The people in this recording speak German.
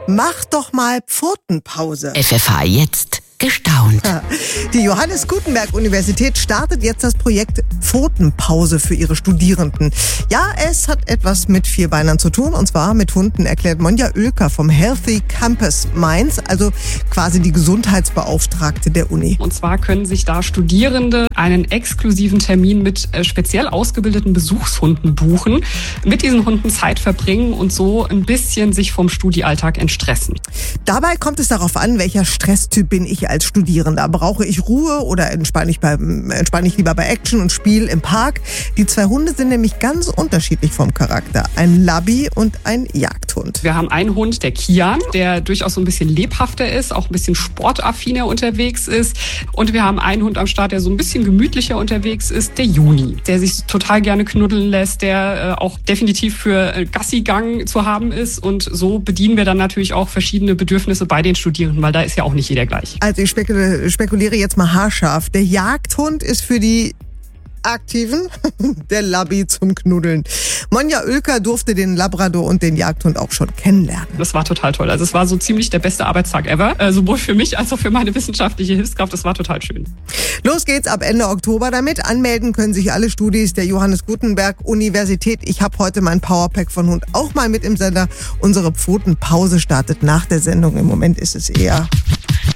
Mach doch mal Pfotenpause. FFH jetzt gestaunt. Die Johannes Gutenberg-Universität startet jetzt das Projekt Pfotenpause für ihre Studierenden. Ja, es hat etwas mit Vierbeinern zu tun, und zwar mit Hunden, erklärt Monja Oelker vom Healthy Campus Mainz, also quasi die Gesundheitsbeauftragte der Uni. Und zwar können sich da Studierende einen exklusiven Termin mit speziell ausgebildeten Besuchshunden buchen, mit diesen Hunden Zeit verbringen und so ein bisschen sich vom Studiealltag entstressen. Dabei kommt es darauf an, welcher Stresstyp bin ich als Studierender. Brauche ich Ruhe oder entspanne ich lieber bei Action und Spiel im Park? Die zwei Hunde sind nämlich ganz unterschiedlich vom Charakter. Ein Labby und ein Jagdhund. Wir haben einen Hund, der Kian, der durchaus so ein bisschen lebhafter ist, auch ein bisschen sportaffiner unterwegs ist. Und wir haben einen Hund am Start, der so ein bisschen gemütlicher unterwegs ist, der Juni, der sich total gerne knuddeln lässt, der auch definitiv für Gassigang zu haben ist. Und so bedienen wir dann natürlich auch verschiedene Bedürfnisse bei den Studierenden, weil da ist ja auch nicht jeder gleich. Also ich spekuliere jetzt mal haarscharf. Der Jagdhund ist für die Aktiven, der Labby zum Knuddeln. Monja Oelker durfte den Labrador und den Jagdhund auch schon kennenlernen. Das war total toll. Also es war so ziemlich der beste Arbeitstag ever. Sowohl für mich als auch für meine wissenschaftliche Hilfskraft. Das war total schön. Los geht's ab Ende Oktober damit. Anmelden können sich alle Studis der Johannes Gutenberg Universität. Ich habe heute mein Powerpack von Hund auch mal mit im Sender. Unsere Pfotenpause startet nach der Sendung. Im Moment ist es eher